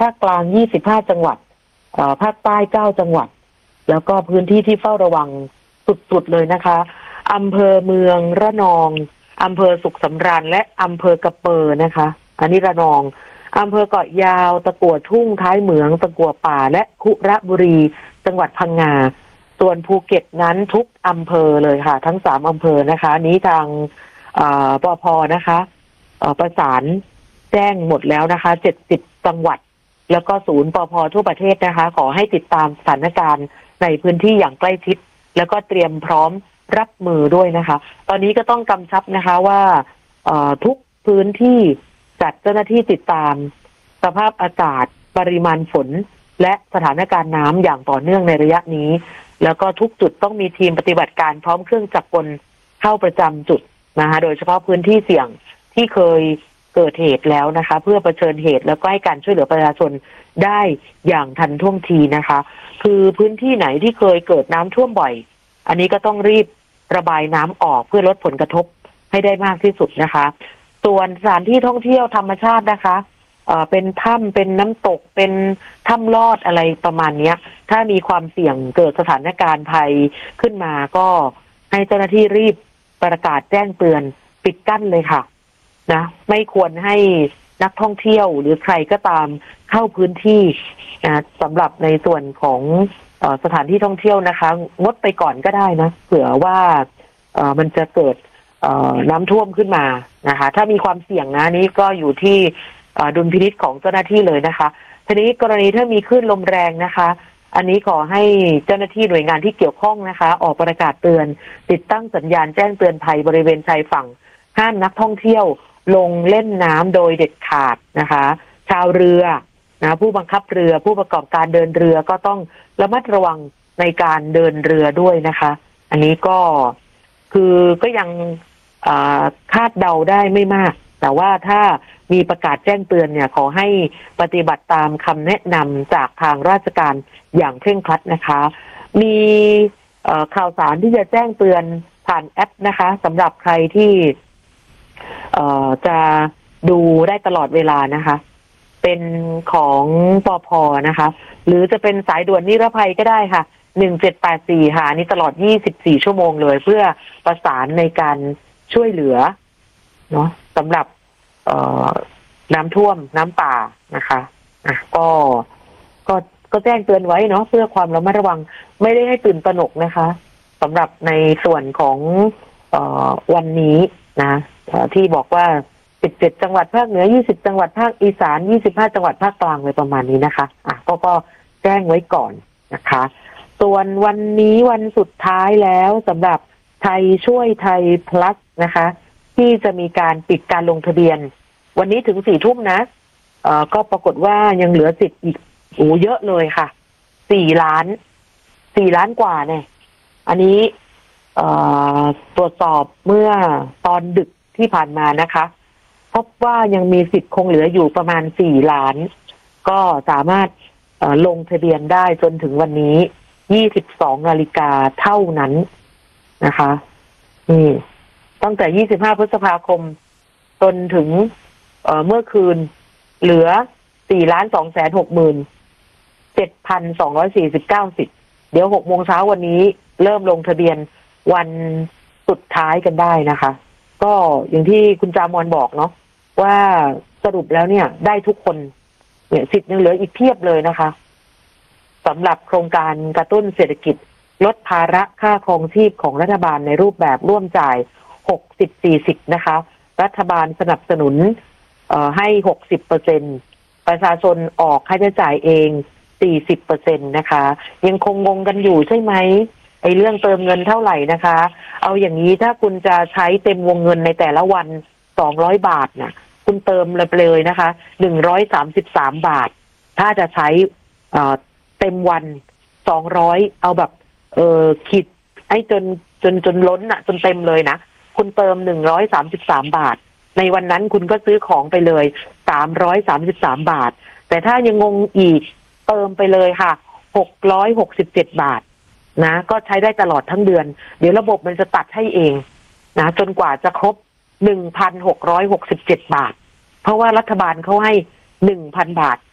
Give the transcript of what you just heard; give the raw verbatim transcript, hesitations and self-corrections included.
ภาคกลางยี่สิบห้าจังหวัดภาคใต้เก้าจังหวัดแล้วก็พื้นที่ที่เฝ้าระวังสุดๆเลยนะคะอำเภอเมืองระนองอำเภอสุขสำราญและอำเภอกระเปอนะคะอันนี้ระนองอำเภอเกาะยาวตะกั่วทุ่งท้ายเหมืองตะกั่วป่าและคุระบุรีจังหวัดพังงาส่วนภูเก็ตนั้นทุกอำเภอเลยค่ะทั้งสามอำเภอนะคะนี้ทางปภนะคะประสานแจ้งหมดแล้วนะคะเจ็ดสิบจังหวัดแล้วก็ศูนย์ปภทั่วประเทศนะคะขอให้ติดตามสถานการณ์ในพื้นที่อย่างใกล้ชิดแล้วก็เตรียมพร้อมรับมือด้วยนะคะตอนนี้ก็ต้องกำชับนะคะว่าทุกพื้นที่จัดเจ้าหน้าที่ติดตามสภาพอากาศปริมาณฝนและสถานการณ์น้ำอย่างต่อเนื่องในระยะนี้แล้วก็ทุกจุดต้องมีทีมปฏิบัติการพร้อมเครื่องจักรกลเข้าประจำจุดนะคะโดยเฉพาะพื้นที่เสี่ยงที่เคยเกิดเหตุแล้วนะคะเพื่อเผชิญเหตุแล้วก็ให้การช่วยเหลือประชาชนได้อย่างทันท่วงทีนะคะคือพื้นที่ไหนที่เคยเกิดน้ำท่วมบ่อยอันนี้ก็ต้องรีบระบายน้ำออกเพื่อลดผลกระทบให้ได้มากที่สุดนะคะส่วนสถานที่ท่องเที่ยวธรรมชาตินะคะเอ่อเป็นถ้ำเป็นน้ำตกเป็นถ้ำลอดอะไรประมาณนี้ถ้ามีความเสี่ยงเกิดสถานการณ์ภัยขึ้นมาก็ให้เจ้าหน้าที่รีบประกาศแจ้งเตือนปิดกั้นเลยค่ะนะไม่ควรให้นักท่องเที่ยวหรือใครก็ตามเข้าพื้นที่นะสำหรับในส่วนของเอ่อสถานที่ท่องเที่ยวนะคะงดไปก่อนก็ได้นะเผื่อว่าเอ่อมันจะเกิดเอ่อน้ำท่วมขึ้นมานะคะถ้ามีความเสี่ยงนะนี้ก็อยู่ที่ดุลพินิจของเจ้าหน้าที่เลยนะคะทีนี้กรณีถ้ามีคลื่นลมแรงนะคะอันนี้ขอให้เจ้าหน้าที่หน่วยงานที่เกี่ยวข้องนะคะออกประกาศเตือนติดตั้งสัญญาณแจ้งเตือนภัยบริเวณชายฝั่งห้ามนักท่องเที่ยวลงเล่นน้ำโดยเด็ดขาดนะคะชาวเรือนะผู้บังคับเรือผู้ประกอบการเดินเรือก็ต้องระมัดระวังในการเดินเรือด้วยนะคะอันนี้ก็คือก็ยังคาดเดาได้ไม่มากแต่ว่าถ้ามีประกาศแจ้งเตือนเนี่ยขอให้ปฏิบัติตามคำแนะนำจากทางราชการอย่างเคร่งครัดนะคะมีข่าวสารที่จะแจ้งเตือนผ่านแอปนะคะสำหรับใครที่จะดูได้ตลอดเวลานะคะเป็นของปภนะคะหรือจะเป็นสายด่วนนิรภัยก็ได้ค่ะหนึ่งเจ็ดแปดสี่ค่ะนี่ตลอดยี่สิบสี่ชั่วโมงเลยเพื่อประสานในการช่วยเหลือเนาะสำหรับน้ำท่วมน้ำป่านะคะอ่ะก็ก็ก็แจ้งเตือนไว้เนาะเพื่อความระมัดระวังไม่ได้ให้ตื่นตระหนกนะคะสำหรับในส่วนของเอ่อวันนี้นะที่บอกว่าสิบเจ็ดจังหวัดภาคเหนือยี่สิบจังหวัดภาคอีสานยี่สิบห้าจังหวัดภาคกลางเลยประมาณนี้นะคะอ่ะก็ก็แจ้งไว้ก่อนนะคะส่วนวันนี้วันสุดท้ายแล้วสำหรับไทยช่วยไทย plus นะคะที่จะมีการปิดการลงทะเบียนวันนี้ถึงสี่ทุ่มนะเอ่อก็ปรากฏว่ายังเหลือสิทธิ์อีกโอ้เยอะเลยค่ะสี่ล้านสี่ล้านกว่าเนี่ยอันนี้เอ่อตรวจสอบเมื่อตอนดึกที่ผ่านมานะคะพบว่ายังมีสิทธิ์คงเหลืออยู่ประมาณสี่ล้านก็สามารถเอ่อลงทะเบียนได้จนถึงวันนี้ยี่สิบสองนาฬิกาเท่านั้นนะคะนี่ตั้งแต่ยี่สิบห้าพฤษภาคมจนถึงเอ่อเมื่อคืนเหลือสี่ล้านสองแสนหกหมื่นเจ็ดพันสองร้อยสี่สิบเก้าสิทธิ์เดี๋ยวหกโมงเช้าวันนี้เริ่มลงทะเบียนวันสุดท้ายกันได้นะคะก็อย่างที่คุณจามอนบอกเนาะว่าสรุปแล้วเนี่ยได้ทุกคนเนี่ยสิทธิ์ยังเหลืออีกเพียบเลยนะคะสำหรับโครงการกระตุ้นเศรษฐกิจลดภาระค่าครองชีพของรัฐบาลในรูปแบบร่วมจ่ายหกสิบ สี่สิบนะคะรัฐบาลสนับสนุนเอ่อให้ หกสิบเปอร์เซ็นต์ ประชาชนออกค่าใช้จ่ายเอง สี่สิบเปอร์เซ็นต์ นะคะยังคงงงกันอยู่ใช่ไหมไอ้เรื่องเติมเงินเท่าไหร่นะคะเอาอย่างนี้ถ้าคุณจะใช้เต็มวงเงินในแต่ละวันสองร้อยบาทน่ะคุณเติมเลยไปเลยนะคะหนึ่งร้อยสามสิบสามบาทถ้าจะใช้เอ่อเต็มวันสองร้อยเอาแบบเอ่อคิดไอ้จนจนจนล้นน่ะจนเต็มเลยนะคุณเติมหนึ่งร้อยสามสิบสามบาทในวันนั้นคุณก็ซื้อของไปเลยสามร้อยสามสิบสามบาทแต่ถ้ายังงงอีกเติมไปเลยค่ะหกร้อยหกสิบเจ็ดบาทนะก็ใช้ได้ตลอดทั้งเดือนเดี๋ยวระบบมันจะตัดให้เองนะจนกว่าจะครบ หนึ่งพันหกร้อยหกสิบเจ็ดบาทเพราะว่ารัฐบาลเขาให้ หนึ่งพันบาท